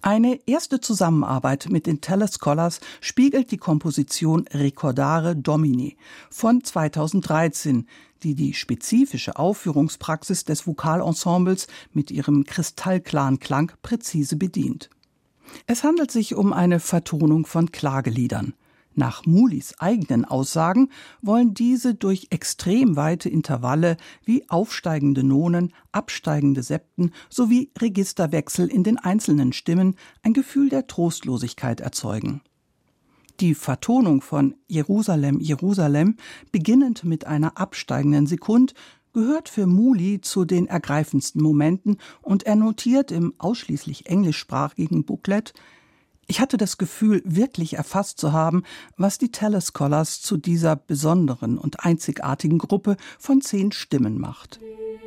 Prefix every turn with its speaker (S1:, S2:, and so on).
S1: Eine erste Zusammenarbeit mit den Telescholars spiegelt die Komposition Ricordare Domini von 2013, die die spezifische Aufführungspraxis des Vokalensembles mit ihrem kristallklaren Klang präzise bedient. Es handelt sich um eine Vertonung von Klageliedern. Nach Mulis eigenen Aussagen wollen diese durch extrem weite Intervalle wie aufsteigende Nonen, absteigende Septen sowie Registerwechsel in den einzelnen Stimmen ein Gefühl der Trostlosigkeit erzeugen. Die Vertonung von Jerusalem, Jerusalem, beginnend mit einer absteigenden Sekund, gehört für Muli zu den ergreifendsten Momenten und er notiert im ausschließlich englischsprachigen Booklet: Ich hatte das Gefühl, wirklich erfasst zu haben, was die Telescholars zu dieser besonderen und einzigartigen Gruppe von 10 Stimmen macht.